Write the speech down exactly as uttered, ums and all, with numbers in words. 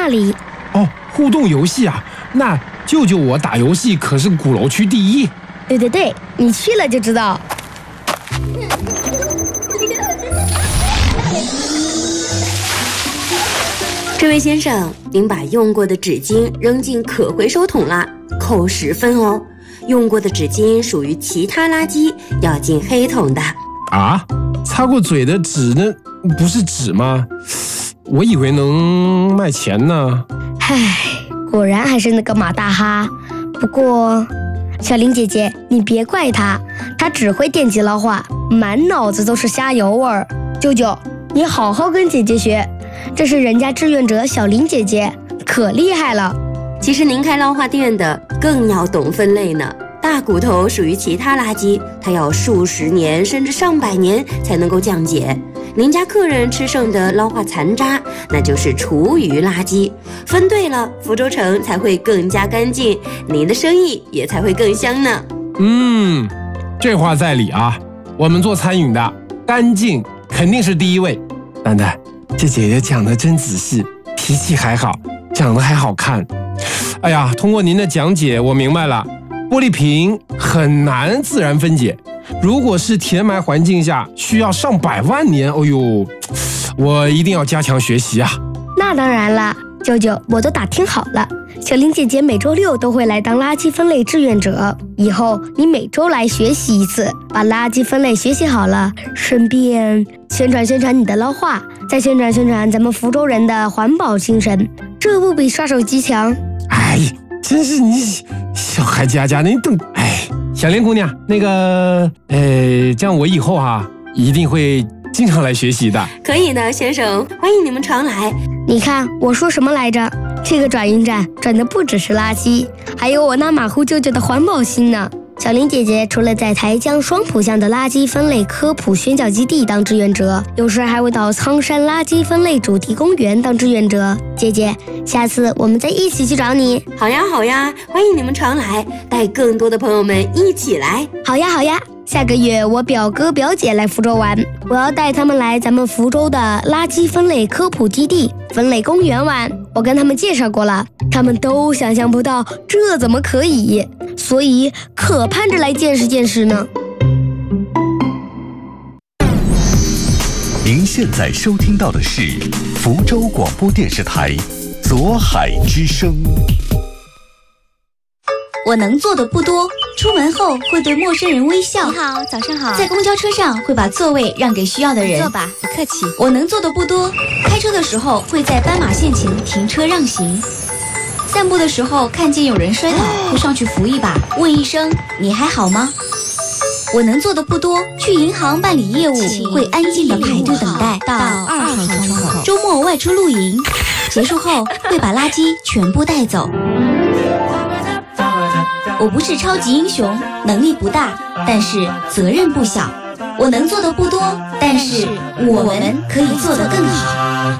那里。 哦，互动游戏啊，那舅舅我打游戏可是鼓楼区第一。 对对对，你去了就知道。 这位先生，您把用过的纸巾扔进可回收桶啦，扣十分哦。用过的纸巾属于其他垃圾，要进黑桶的。 啊，擦过嘴的纸呢？不是纸吗？我以为能卖钱呢。 唉，果然还是那个马大哈。不过，小林姐姐，你别怪他，他只会电气捞话，满脑子都是虾油味儿。舅舅，你好好跟姐姐学。这是人家志愿者小林姐姐，可厉害了。 其实您开捞化店的更要懂分类呢。大骨头属于其他垃圾，它要数十年甚至上百年才能够降解。您家客人吃剩的捞化残渣，那就是厨余垃圾。分对了，福州城才会更加干净，您的生意也才会更香呢。 嗯，这话在理啊。我们做餐饮的，干净肯定是第一位。蛋蛋，这姐姐讲得真仔细，脾气还好，长得还好看。哎呀，通过您的讲解，我明白了，玻璃瓶很难自然分解，如果是填埋环境下，需要上百万年。哎呦，我一定要加强学习啊！ 那当然了，舅舅，我都打听好了，小林姐姐每周六都会来当垃圾分类志愿者，以后你每周来学习一次，把垃圾分类学习好了，顺便宣传宣传你的捞话，再宣传宣传咱们福州人的环保精神，这不比刷手机强？ 哎，真是你小孩家家那等，哎，小林姑娘，那个，呃，这样我以后啊一定会经常来学习的。 可以的，先生，欢迎你们常来。 你看我说什么来着？这个转运站转的不只是垃圾，还有我那马虎舅舅的环保心呢。小林姐姐除了在台江双浦乡的垃圾分类科普宣教基地当志愿者，有时还会到苍山垃圾分类主题公园当志愿者。姐姐，下次我们再一起去找你。 好呀好呀，欢迎你们常来，带更多的朋友们一起来。 好呀好呀，下个月我表哥表姐来福州玩，我要带他们来咱们福州的垃圾分类科普基地、分类公园玩。我跟他们介绍过了，他们都想象不到这怎么可以，所以可盼着来见识见识呢。 您现在收听到的是福州广播电视台左海之声。 我能做的不多，出门后会对陌生人微笑。 你好，早上好。 在公交车上会把座位让给需要的人。 坐吧，不客气。 我能做的不多，开车的时候会在斑马线前停车让行。散步的时候看见有人摔倒，会上去扶一把，问一声你还好吗？我能做的不多，去银行办理业务会安静的排队等待到二号窗口。 周末外出露营，结束后会把垃圾全部带走。我不是超级英雄，能力不大，但是责任不小。我能做的不多，但是我们可以做得更好。